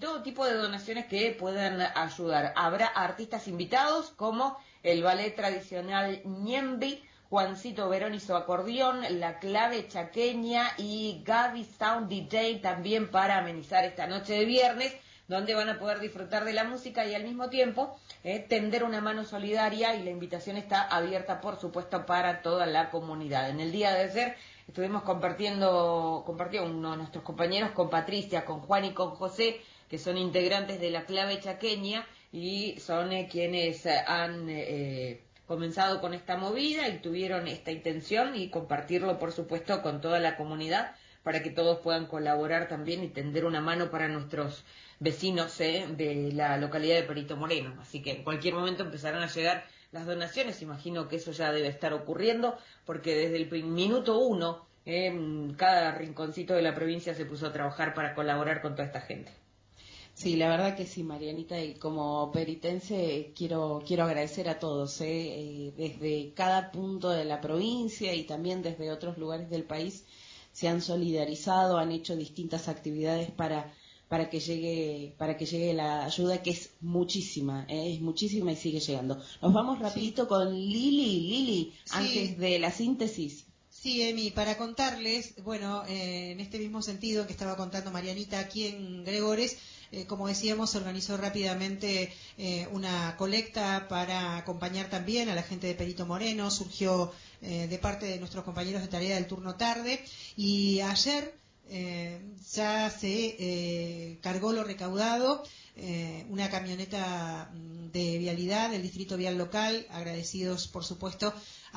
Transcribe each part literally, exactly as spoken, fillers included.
todo tipo de donaciones que puedan ayudar. Habrá artistas invitados como el ballet tradicional Ñemby, Juancito Veronizo acordeón, La Clave Chaqueña y Gaby Sound D J también para amenizar esta noche de viernes, donde van a poder disfrutar de la música y al mismo tiempo eh, tender una mano solidaria, y la invitación está abierta, por supuesto, para toda la comunidad. En el día de ayer estuvimos compartiendo, compartió uno de nuestros compañeros con Patricia, con Juan y con José, que son integrantes de La Clave Chaqueña y son eh, quienes eh, han eh, comenzado con esta movida y tuvieron esta intención, y compartirlo, por supuesto, con toda la comunidad para que todos puedan colaborar también y tender una mano para nuestros vecinos eh, de la localidad de Perito Moreno. Así que en cualquier momento empezarán a llegar las donaciones. Imagino que eso ya debe estar ocurriendo, porque desde el minuto uno eh, cada rinconcito de la provincia se puso a trabajar para colaborar con toda esta gente. Sí, la verdad que sí, Marianita, y como peritense quiero quiero agradecer a todos, ¿eh? Eh, desde cada punto de la provincia y también desde otros lugares del país se han solidarizado, han hecho distintas actividades para para que llegue para que llegue la ayuda, que es muchísima, ¿eh? Es muchísima y sigue llegando. Nos vamos rapidito sí. con Lili, Lili, sí. antes de la síntesis. Sí, Emi, para contarles, bueno, eh, en este mismo sentido que estaba contando Marianita aquí en Gregores, eh, como decíamos, se organizó rápidamente eh, una colecta para acompañar también a la gente de Perito Moreno, surgió eh, de parte de nuestros compañeros de tarea del turno tarde, y ayer eh, ya se eh, cargó lo recaudado. Eh, una camioneta de vialidad del distrito vial local, agradecidos por supuesto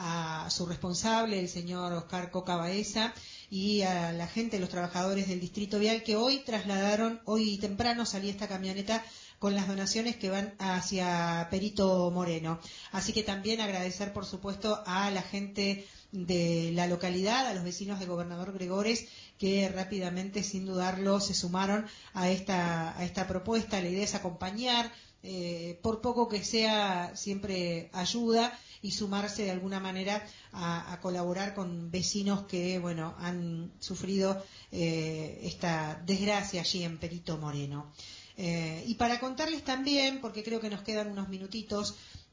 a su responsable, el señor Oscar Coca Baeza, y a la gente, los trabajadores del distrito vial, que hoy trasladaron, hoy temprano salía esta camioneta con las donaciones que van hacia Perito Moreno. Así que también agradecer por supuesto a la gente de la localidad, a los vecinos de Gobernador Gregores, que rápidamente, sin dudarlo, se sumaron a esta a esta propuesta. La idea es acompañar, eh, por poco que sea, siempre ayuda, y sumarse de alguna manera a, a colaborar con vecinos que, bueno, han sufrido eh, esta desgracia allí en Perito Moreno. Eh, y para contarles también, porque creo que nos quedan unos minutitos,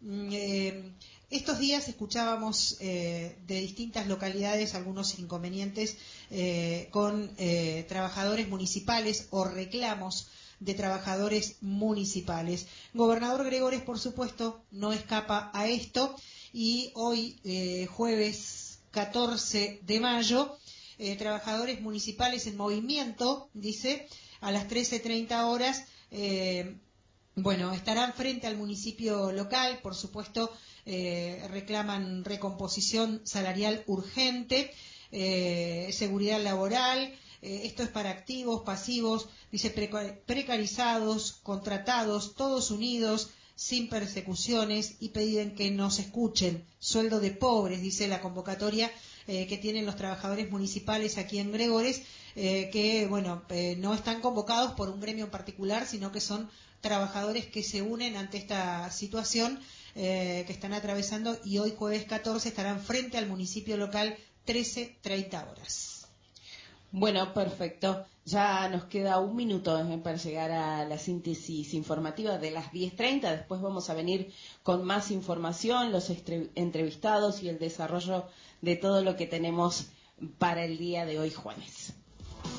eh, estos días escuchábamos eh, de distintas localidades algunos inconvenientes eh, con eh, trabajadores municipales o reclamos de trabajadores municipales. Gobernador Gregores, por supuesto, no escapa a esto, y hoy, eh, jueves catorce de mayo, eh, trabajadores municipales en movimiento, dice, a las trece treinta horas, eh, bueno, estarán frente al municipio local, por supuesto, eh, reclaman recomposición salarial urgente, eh, seguridad laboral, eh, esto es para activos, pasivos, dice precarizados, contratados, todos unidos, sin persecuciones, y piden que nos escuchen. Sueldo de pobres, dice la convocatoria eh, que tienen los trabajadores municipales aquí en Gregores, eh, que, bueno, eh, no están convocados por un gremio en particular, sino que son trabajadores que se unen ante esta situación eh, que están atravesando, y hoy jueves catorce estarán frente al municipio local trece treinta horas. Bueno, perfecto. Ya nos queda un minuto eh, para llegar a la síntesis informativa de las diez treinta. Después vamos a venir con más información, los entrevistados y el desarrollo de todo lo que tenemos para el día de hoy, jueves.